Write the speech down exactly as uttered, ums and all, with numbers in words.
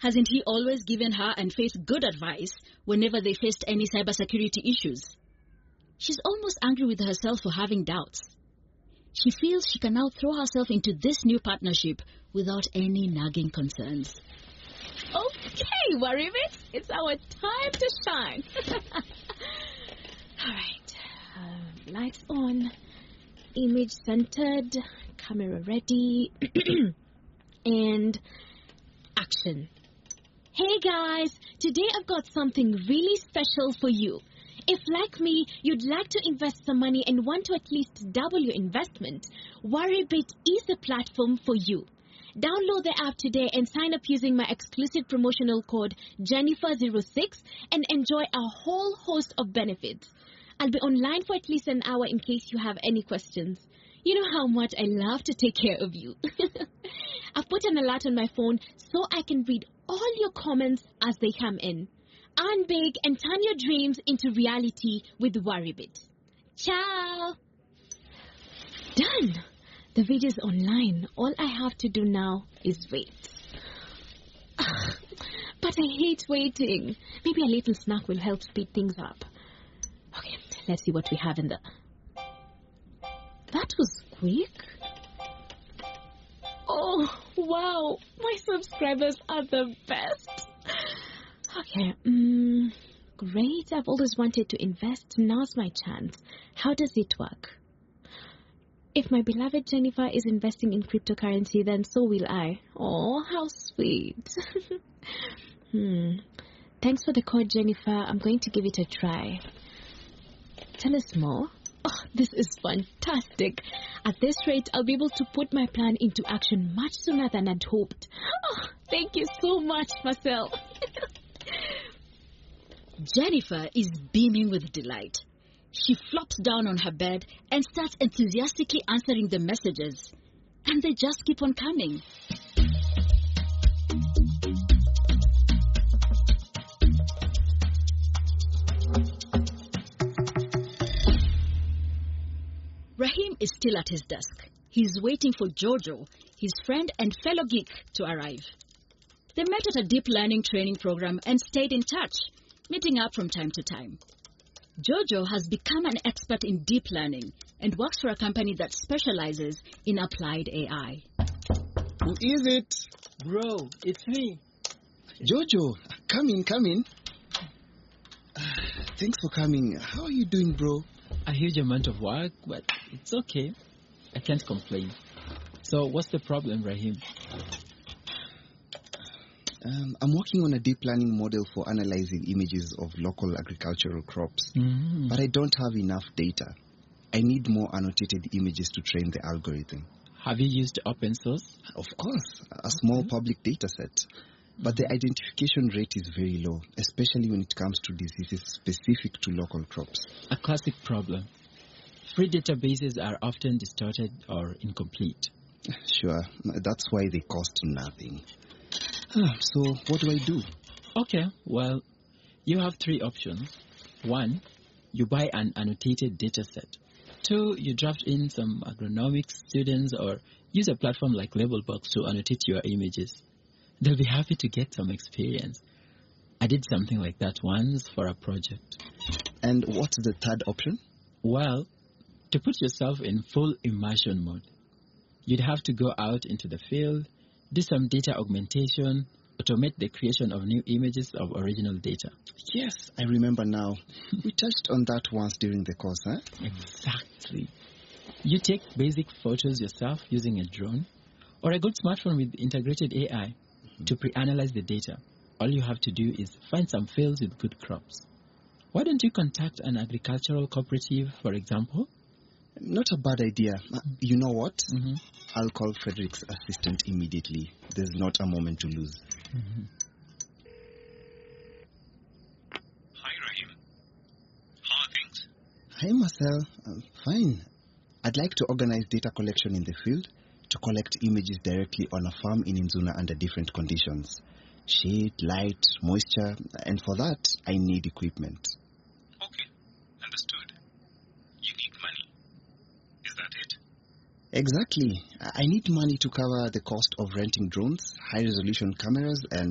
Hasn't he always given her and Faith good advice whenever they faced any cybersecurity issues? She's almost angry with herself for having doubts. She feels she can now throw herself into this new partnership without any nagging concerns. Okay, Waribit, it's our time to shine. All right, uh, lights on, image centered, camera ready, and action. Hey guys, today I've got something really special for you. If, like me, you'd like to invest some money and want to at least double your investment, Waribit is the platform for you. Download the app today and sign up using my exclusive promotional code Jennifer zero six and enjoy a whole host of benefits. I'll be online for at least an hour in case you have any questions. You know how much I love to take care of you. I've put an alert on my phone so I can read all your comments as they come in. Earn big and turn your dreams into reality with Waribit. Ciao! Done! The video's online. All I have to do now is wait. But I hate waiting. Maybe a little snack will help speed things up. Okay, let's see what we have in the... That was quick. Oh, wow. My subscribers are the best. Okay, um, great. I've always wanted to invest. Now's my chance. How does it work? If my beloved Jennifer is investing in cryptocurrency, then so will I. Oh, how sweet. hmm. Thanks for the code, Jennifer. I'm going to give it a try. Tell us more. Oh, this is fantastic. At this rate, I'll be able to put my plan into action much sooner than I'd hoped. Oh, thank you so much, Marcel. Jennifer is beaming with delight. She flops down on her bed and starts enthusiastically answering the messages. And they just keep on coming. Rahim is still at his desk. He's waiting for Jojo, his friend and fellow geek, to arrive. They met at a deep learning training program and stayed in touch, meeting up from time to time. Jojo has become an expert in deep learning and works for a company that specializes in applied A I. Who is it? Bro, it's me. Jojo, come in, come in. Uh, thanks for coming. How are you doing, bro? A huge amount of work, but it's okay. I can't complain. So what's the problem, Rahim? Um, I'm working on a deep learning model for analyzing images of local agricultural crops. Mm-hmm. But I don't have enough data. I need more annotated images to train the algorithm. Have you used open source? Of course, a small okay. public data set. But the identification rate is very low, especially when it comes to diseases specific to local crops. A classic problem. Free databases are often distorted or incomplete. Sure, that's why they cost nothing. So, what do I do? Okay, well, you have three options. One, you buy an annotated data set. Two, you draft in some agronomics students or use a platform like Labelbox to annotate your images. They'll be happy to get some experience. I did something like that once for a project. And what's the third option? Well, to put yourself in full immersion mode, you'd have to go out into the field, do some data augmentation, automate the creation of new images of original data. Yes, I remember now. We touched on that once during the course, huh? Exactly. You take basic photos yourself using a drone or a good smartphone with integrated A I mm-hmm. to pre-analyze the data. All you have to do is find some fields with good crops. Why don't you contact an agricultural cooperative, for example? Not a bad idea. You know what? Mm-hmm. I'll call Frederick's assistant immediately. There's not a moment to lose. Mm-hmm. Hi, Rahim. How are things? Hi, Marcel. I'm fine. I'd like to organize data collection in the field to collect images directly on a farm in Inzuna under different conditions. Shade, light, moisture, and for that, I need equipment. Okay, understood. You need money. Is that it? Exactly. I need money to cover the cost of renting drones, high-resolution cameras, and